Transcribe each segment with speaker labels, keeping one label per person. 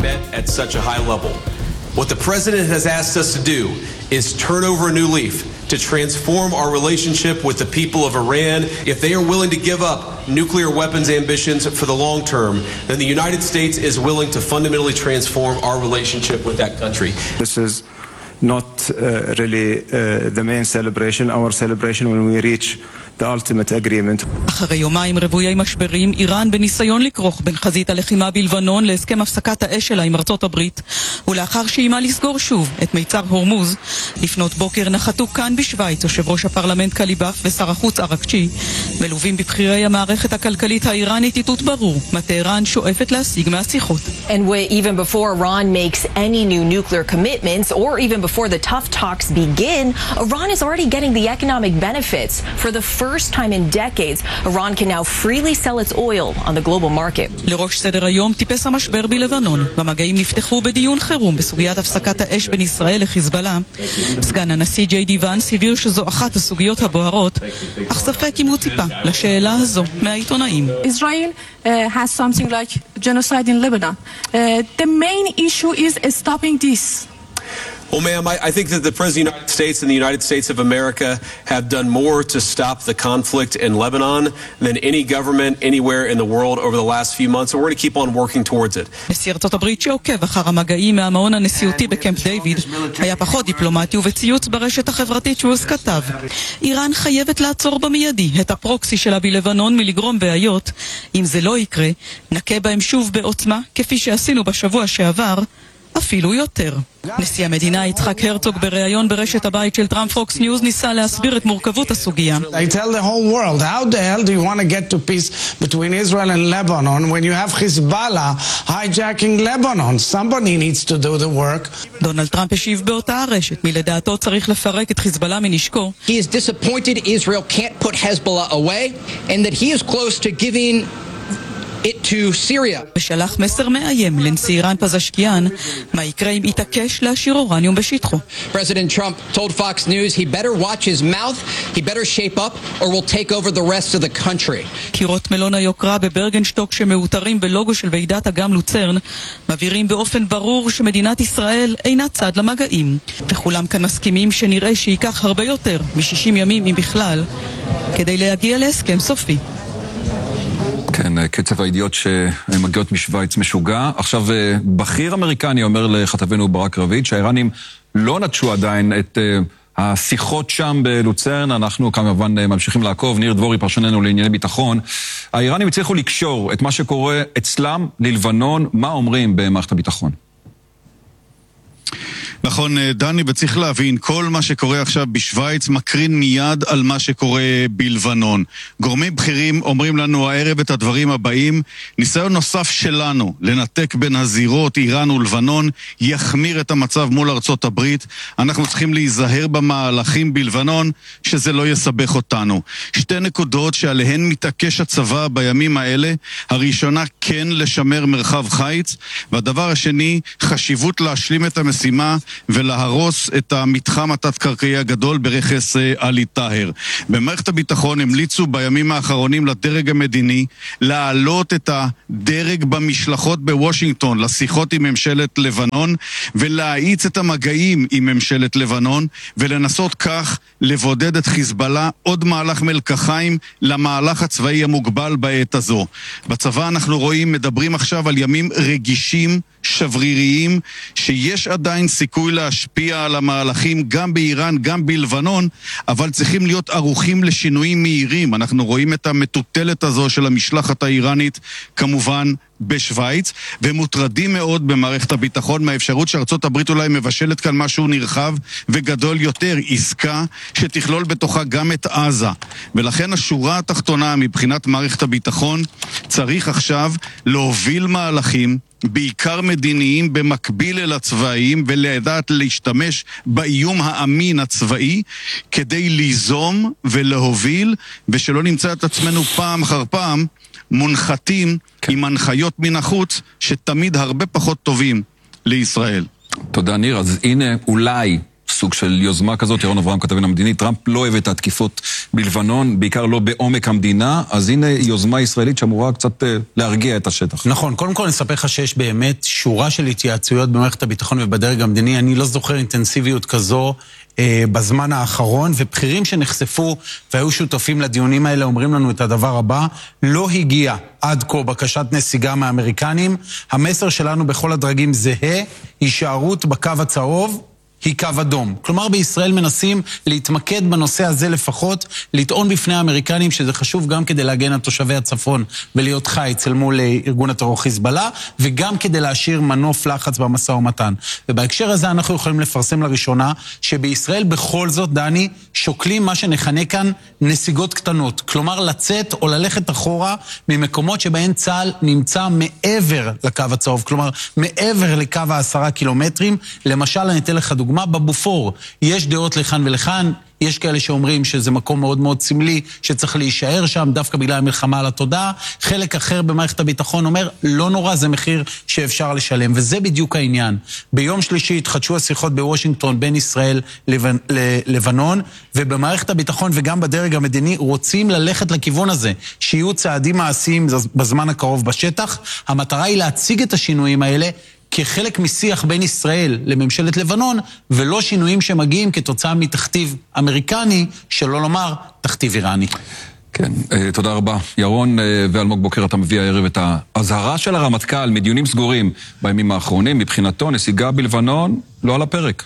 Speaker 1: met at such a high level. What the president has asked us to do is turn over a new leaf, to transform our relationship with the people of Iran. If they are willing to give up nuclear weapons ambitions for the long term, then the United States is willing to fundamentally transform our relationship with that country.
Speaker 2: This is not really the main celebration. Our celebration when we reach the ultimate agreement.
Speaker 3: אחרי יומיים רבויי משברים, איראן בניסיון לכרוך בין חזית הלחימה בלבנון להסכם הפסקת האש שלה עם ארצות הברית, ולאחר שאימה לסגור שוב את מיצר הורמוז, לפנות בוקר נחתו כאן בשוויץ יושב ראש הפרלמנט קליבאף ושר החוץ ארקצ'י, מלווים בבחירי המערכת הכלכלית האיראנית איתות ברור מה טהרן שואפת להשיג מהשיחות.
Speaker 4: And even before Iran makes any new nuclear commitments, or even before the tough talks begin, Iran is already getting the economic benefits. For the first time in decades, Iran can now freely sell its oil on the global market.
Speaker 3: לראש סדר היום טיפס המשבר בלבנון. במגעים נפתחו בדיון חירום בסוגיית הפסקת האש בין ישראל לחיזבאללה. סגן הנשיא ג'יי די ואנס הבהיר שזו אחת הסוגיות הבוערות, אך ספק אם הוא ציפה לשאלה הזו מהעיתונאים.
Speaker 5: Israel has something like genocide in Lebanon. The main issue is stopping this.
Speaker 1: Well, ma'am, I think that the President of the United States and the United States of America have done more to stop the conflict in Lebanon than any government anywhere in the world over the last few months, and we're going to keep on working towards it.
Speaker 3: נשיא ארצות הברית שעוקב אחר המגעים מהמעון הנשיאותי בקמפ דיוויד היה פחות דיפלומטי, ובציוץ ברשת החברתית שוס כתב: איראן חייבת לעצור במיידי את הפרוקסי שלה בלבנון מלגרום בעיות. אם זה לא יקרה, נכה בהם שוב בעוצמה, כפי שעשינו בשבוע שעבר, אפילו יותר. נשיא המדינה יצחק הרצוג בריאיון ברשת הבית של טראמפ פוקס ניוז ניסה להסביר את מורכבות הסוגיה.
Speaker 6: I tell the whole world, how the hell do you want to get to peace between Israel and Lebanon when you have Hezbollah hijacking Lebanon? Somebody needs to do the work.
Speaker 3: דונלד טראמפ השיב באותה הרשת, מלדעתו צריך לפרק את חיזבאללה מנשקו.
Speaker 7: He is disappointed Israel can't put Hezbollah away and that he is close to giving it to Syria.
Speaker 3: ושלח מסר מאיים לנשיא איראן פזשקיאן, מה יקרה אם יתעקש להשאיר אורניום בשטחו.
Speaker 7: President Trump told Fox News he better watch his mouth, he better shape up or we'll take over the rest of the country.
Speaker 3: קירות מלון היוקרה בברגנשטוק שמאותרים בלוגו של ועידת אגם לוצרן מבהירים באופן ברור שמדינת ישראל אינה צד למגעים, וכולם כאן מסכימים שנראה שייקח הרבה יותר מ-60 ימים אם בכלל כדי להגיע להסכם סופי.
Speaker 8: כן, קצב הידיעות שמגיעות משוויץ משוגע. עכשיו, בכיר אמריקני אומר לכתבנו ברק רביד שהאיראנים לא נטשו עדיין את השיחות שם בלוצרן. אנחנו כמובן ממשיכים לעקוב. ניר דבורי, פרשננו לענייני ביטחון. האיראנים הצליחו לקשור את מה שקורה אצלם ללבנון. מה אומרים במערכת הביטחון?
Speaker 9: נכון, דני, וצריך להבין, כל מה שקורה עכשיו בשוויץ מקרין מיד על מה שקורה בלבנון. גורמים בכירים אומרים לנו הערב את הדברים הבאים: ניסיון נוסף שלנו לנתק בין הזירות איראן ולבנון יחמיר את המצב מול ארצות הברית. אנחנו צריכים להיזהר במהלכים בלבנון שזה לא יסבך אותנו. שתי נקודות שעליהן מתעקש הצבא בימים האלה: הראשונה, כן לשמר מרחב חיץ, והדבר השני, חשיבות להשלים את המשימה ולהרוס את המתחם התת-קרקעי הגדול ברכס עלי טהר. במערכת הביטחון המליצו בימים האחרונים לדרג המדיני להעלות את הדרג במשלחות בוושינגטון לשיחות עם ממשלת לבנון ולהאיץ את המגעים עם ממשלת לבנון ולנסות כך לבודד את חיזבאללה, עוד מהלך מלקחיים למהלך הצבאי המוגבל בעת הזו. בצבא אנחנו רואים, מדברים עכשיו על ימים רגישים, שבריריים, שיש עדיין סיכוי להשפיע על המהלכים גם באיראן, גם בלבנון, אבל צריכים להיות ערוכים לשינויים מהירים. אנחנו רואים את המטוטלת הזו של המשלחת האיראנית כמובן בשוויץ, ומוטרדים מאוד במערכת הביטחון מהאפשרות שארצות הברית אולי מבשלת כאן משהו נרחב וגדול יותר, עסקה שתכלול בתוכה גם את עזה. ולכן השורה התחתונה מבחינת מערכת הביטחון, צריך עכשיו להוביל מהלכים בעיקר מדיניים במקביל אל הצבאיים, ולדעת להשתמש באיום האמין הצבאי כדי ליזום ולהוביל, ושלא נמצא את עצמנו פעם אחר פעם מונחתים עם הנחיות מן החוץ שתמיד הרבה פחות טובים לישראל.
Speaker 8: תודה ניר. אז הנה אולי סוג של יוזמה כזאת. ירון אברהם, כתבנו המדיני, טראמפ לא אוהב את התקיפות בלבנון, בעיקר לא בעומק המדינה, אז הנה יוזמה ישראלית שאמורה קצת להרגיע את השטח.
Speaker 10: נכון, קודם כל נספר לך שיש באמת שורה של התייעצויות במערכת הביטחון ובדרג המדיני. אני לא זוכר אינטנסיביות כזו בזמן האחרון, ובכירים שנחשפו והיו שותפים לדיונים האלה אומרים לנו את הדבר הבא: לא הגיע עד כה בקשת נסיגה מהאמריקנים. המסר שלנו בכל הדרגים זהה, הישארות בקו הצהוב היא קו אדום. כלומר, בישראל מנסים להתמקד בנושא הזה לפחות, לטעון בפני האמריקנים שזה חשוב גם כדי להגן על תושבי הצפון ולהיות חיץ אל מול ארגון הטרור חיזבאללה, וגם כדי להשאיר מנוף לחץ במשא ומתן. ובהקשר הזה אנחנו יכולים לפרסם לראשונה שבישראל בכל זאת, דני, שוקלים מה שנכנה כאן נסיגות קטנות. כלומר, לצאת או ללכת אחורה ממקומות שבהן צה"ל נמצא מעבר לקו הצהוב. כלומר, מעבר לקו 10 קילומטרים. למשל, אני אתן לך דוגמה, בבופור יש דעות לכאן ולכאן, יש כאלה שאומרים שזה מקום מאוד מאוד סמלי, שצריך להישאר שם דווקא בגלל המלחמה על התודעה. חלק אחר במערכת הביטחון אומר, לא נורא, זה מחיר שאפשר לשלם. וזה בדיוק העניין. ביום שלישי התחדשו השיחות בוושינגטון בין ישראל ללבנון, ובמערכת הביטחון וגם בדרג המדיני רוצים ללכת לכיוון הזה, שיהיו צעדים מעשיים בזמן הקרוב בשטח. המטרה היא להציג את השינויים האלה כחלק משיח בין ישראל לממשלת לבנון, ולא שינויים שמגיעים כתוצאה מתכתיב אמריקני, שלא לומר תכתיב איראני.
Speaker 8: כן, תודה רבה. ירון ואלמוג בוקר, אתה מביא הערב את ההזהרה של הרמטכ"ל מדיונים סגורים בימים האחרונים. מבחינתו, נסיגה בלבנון לא על הפרק.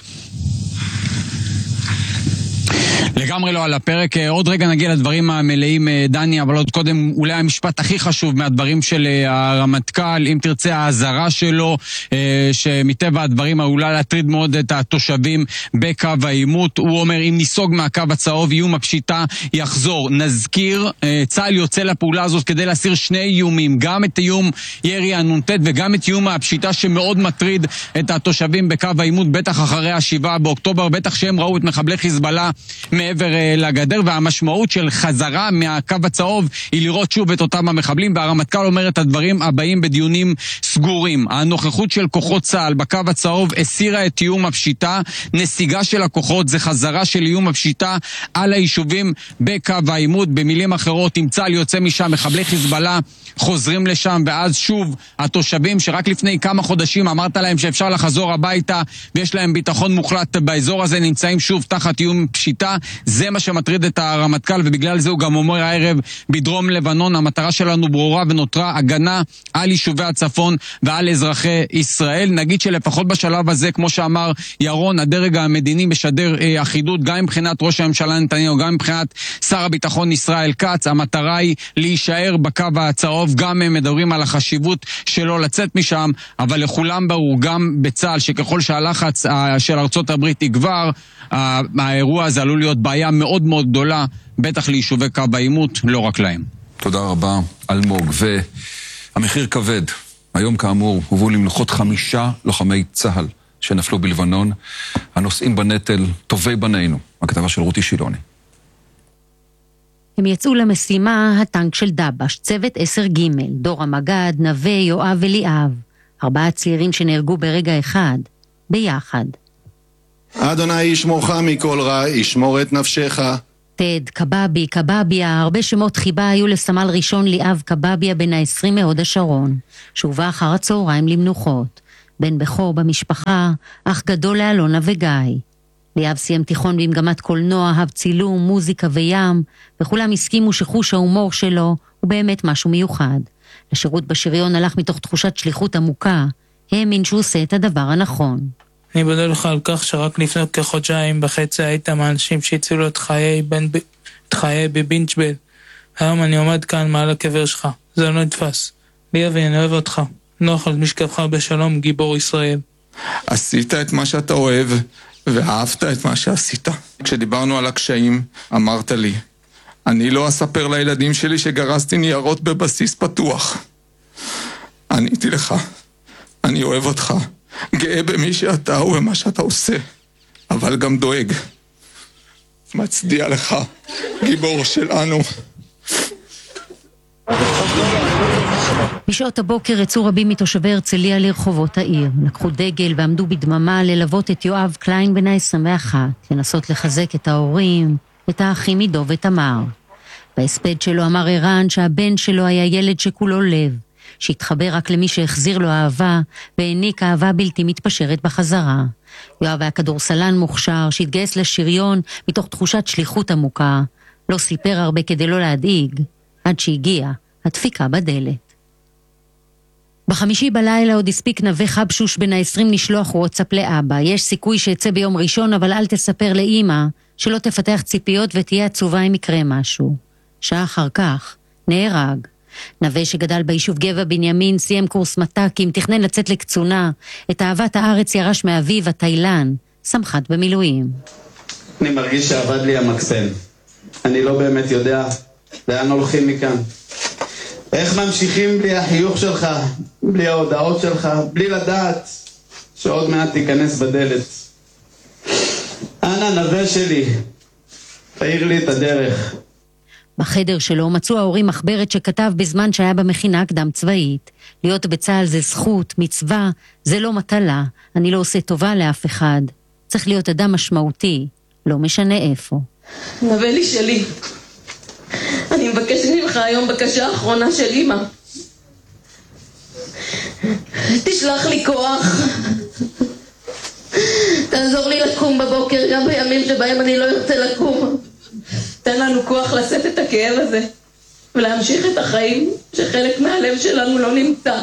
Speaker 11: לגמרי לא על הפרק. עוד רגע נגיע לדברים המלאים, דני, אבל עוד קודם אולי המשפט הכי חשוב מהדברים של הרמטכ"ל, אם תרצה ההזהרה שלו, שמטבע הדברים אולי להטריד מאוד את התושבים בקו העימות. הוא אומר, אם ניסוג מהקו הצהוב, איום הפשיטה יחזור. נזכיר, צה"ל יוצא לפעולה הזאת כדי להסיר שני איומים, גם את איום ירי הנ"ט וגם את איום הפשיטה שמאוד מטריד את התושבים בקו העימות, בטח אחרי ה7 באוקטובר, בטח שהם ראו את מחבלי חיזבאללה מעבר לגדר, והמשמעות של חזרה מהקו הצהוב היא לראות שוב את אותם המחבלים, והרמטכ"ל אומר את הדברים הבאים בדיונים סגורים. הנוכחות של כוחות צה"ל בקו הצהוב הסירה את איום הפשיטה, נסיגה של הכוחות זה חזרה של איום הפשיטה על היישובים בקו העימות. במילים אחרות, אם צה"ל יוצא משם, מחבלי חיזבאללה חוזרים לשם, ואז שוב התושבים שרק לפני כמה חודשים אמרת להם שאפשר לחזור הביתה ויש להם ביטחון מוחלט באזור הזה, נמצאים שוב תחת איום פשיטה. זה מה שמטריד את הרמטכ"ל, ובגלל זה הוא גם אומר הערב, בדרום לבנון המטרה שלנו ברורה ונותרה הגנה על יישובי הצפון ועל אזרחי ישראל. נגיד שלפחות בשלב הזה, כמו שאמר ירון, הדרג המדיני משדר אחידות גם מבחינת ראש הממשלה נתניהו, גם מבחינת שר הביטחון ישראל כץ. המטרה היא להישאר בקו הצהוב, גם הם מדברים על החשיבות שלא לצאת משם, אבל לכולם ברור גם בצה"ל שככל שהלחץ של ארצות הברית יגבר, האירוע הזה עלול להיות בעיה מאוד מאוד גדולה, בטח ליישובי קו העימות, לא רק להם.
Speaker 8: תודה רבה, אלמוג. והמחיר כבד. היום כאמור הובאו למנוחות 5 לוחמי צה"ל שנפלו בלבנון. הנושאים בנטל טובי בנינו. הכתבה של רותי שילוני.
Speaker 12: הם יצאו למשימה הטנק של דבש, צוות 10ג', דור המגד, נווה, יואב וליאב. 4 צעירים שנהרגו ברגע אחד, ביחד.
Speaker 13: אדוני ישמורך מכל רע, ישמור את נפשך.
Speaker 12: תד, קבבי, קבביה, הרבה שמות חיבה היו לסמל ראשון ליאב קבביה בן ה-20 מהוד השרון, שהובא אחר הצהריים למנוחות. בן בכור במשפחה, אח גדול לאלונה וגיא. ליאב סיים תיכון במגמת קולנוע, אהב צילום, מוזיקה וים, וכולם הסכימו שחוש ההומור שלו הוא באמת משהו מיוחד. לשירות בשריון הלך מתוך תחושת שליחות עמוקה, האמין שהוא עושה את הדבר הנכון.
Speaker 14: אני מודה לך על כך שרק לפני כחודשיים וחצי היית מהאנשים שהצילו את חיי בבינג'בל. היום אני עומד כאן מעל הקבר שלך, זה לא נתפס. ליאבי, אני אוהב אותך. נוח על משכבך בשלום, גיבור ישראל.
Speaker 15: עשית את מה שאתה אוהב, ואהבת את מה שעשית. כשדיברנו על הקשיים, אמרת לי, אני לא אספר לילדים שלי שגרסתי ניירות בבסיס פתוח. עניתי לך, אני אוהב אותך, גאה במי שאתה ובמה שאתה עושה, אבל גם דואג. מצדיע לך, גיבור שלנו.
Speaker 12: בשעות הבוקר יצאו רבים מתושבי הרצליה לרחובות העיר. לקחו דגל ועמדו בדממה ללוות את יואב קליין בן ה-21, לנסות לחזק את ההורים, את האחים עידו ותמר. בהספד שלו אמר ערן שהבן שלו היה ילד שכולו לב, שהתחבר רק למי שהחזיר לו אהבה והעניק אהבה בלתי מתפשרת בחזרה. יואב היה כדורסלן מוכשר שהתגייס לשריון מתוך תחושת שליחות עמוקה. לא סיפר הרבה כדי לא להדאיג, עד שהגיעה הדפיקה בדלת. בחמישי בלילה עוד הספיק נווה חבשוש בן ה-20 לשלוח וואטסאפ לאבא. יש סיכוי שיצא ביום ראשון, אבל אל תספר לאמא שלא תפתח ציפיות ותהיה עצובה אם יקרה משהו. שעה אחר כך נהרג. נווה שגדל ביישוב גבע בנימין, סיים קורס מת"קים, תכנן לצאת לקצונה. את אהבת הארץ ירש מאביו התאילן, סמח"ט במילואים.
Speaker 16: אני מרגיש שעבד לי המקסם. אני לא באמת יודע לאן הולכים מכאן. איך ממשיכים בלי החיוך שלך, בלי ההודעות שלך, בלי לדעת שעוד מעט תיכנס בדלת. אנא נווה שלי, תאיר לי את הדרך.
Speaker 12: בחדר שלו מצאו ההורים מחברת שכתב בזמן שהיה במכינה קדם צבאית. להיות בצה"ל זה זכות, מצווה, זה לא מטלה. אני לא עושה טובה לאף אחד. צריך להיות אדם משמעותי, לא משנה איפה.
Speaker 17: נווה לי שלי, אני מבקשת ממך היום בקשה אחרונה של אמא. תשלח לי כוח. תעזור לי לקום בבוקר גם בימים שבהם אני לא ארצה לקום. תן לנו כוח לשאת את הכאב הזה ולהמשיך את החיים שחלק מהלב שלנו לא נמצא.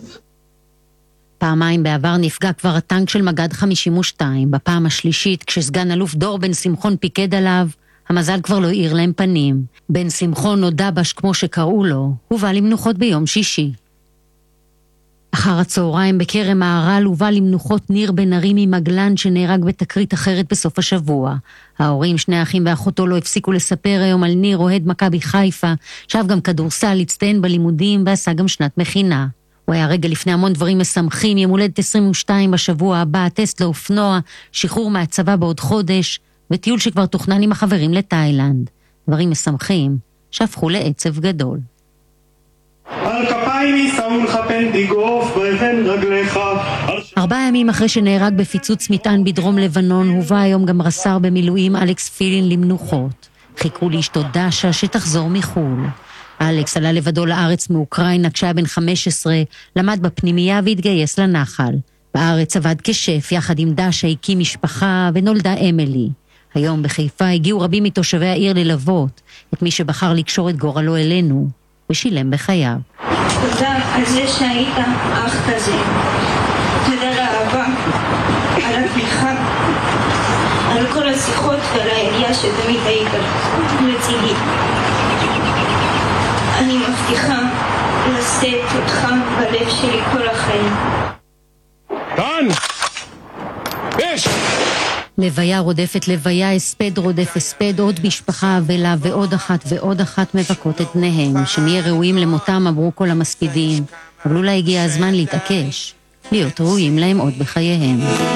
Speaker 12: פעמיים בעבר נפגע כבר הטנק של מג"ד 52. בפעם השלישית, כשסגן אלוף דור בן שמחון פיקד עליו, המזל כבר לא העיר להם פנים. בן שמחון או דבש כמו שקראו לו, הובא למנוחות ביום שישי. אחר הצהריים בכרם הערל הובא למנוחות ניר בן ארי ממגלן שנהרג בתקרית אחרת בסוף השבוע. ההורים, שני אחים ואחותו לא הפסיקו לספר היום על ניר, אוהד מכבי חיפה, שאף גם כדורסל, הצטיין בלימודים ועשה גם שנת מכינה. הוא היה רגע לפני המון דברים משמחים, יום הולדת 22 בשבוע הבא, טסט לאופנוע, שחרור מהצבא בעוד חודש, וטיול שכבר תוכנן עם החברים לתאילנד. דברים משמחים שהפכו לעצב גדול.
Speaker 18: על כפיים יישאו לך פנדיגוף באבן רגליך.
Speaker 12: 4 ימים אחרי שנהרג בפיצוץ מטען בדרום לבנון, הובא היום גם רס"ר במילואים אלכס פילין למנוחות. חיכו לאשתו דשה שתחזור מחול. אלכס עלה לבדו לארץ מאוקראינה כשהיה בן 15, למד בפנימייה והתגייס לנחל. בארץ עבד כשף, יחד עם דשה הקים משפחה ונולדה אמילי. היום בחיפה הגיעו רבים מתושבי העיר ללוות את מי שבחר לקשור את גורלו אלינו ושילם בחייו.
Speaker 19: תודה על זה שהיית אח כזה. תודה לאהבה, על התמיכה, על כל השיחות ועל הידיעה שתמיד היית לצידי. אני מבטיחה לשאת אותך בלב שלי כל החיים.
Speaker 18: כאן! יש!
Speaker 12: לוויה רודפת לוויה, הספד רודף הספד, עוד משפחה אבלה ועוד אחת מבכות את בניהם. שנהיה ראויים למותם, אמרו כל המספידים, אבל אולי הגיע הזמן להתעקש, להיות ראויים להם עוד בחייהם.